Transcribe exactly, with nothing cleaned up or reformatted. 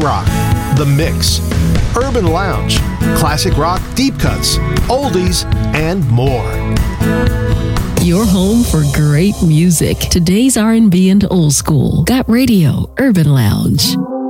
rock, The Mix, urban lounge, classic rock deep cuts, oldies, and more. Your home for great music. Today's R and B and old school. Got Radio Urban Lounge.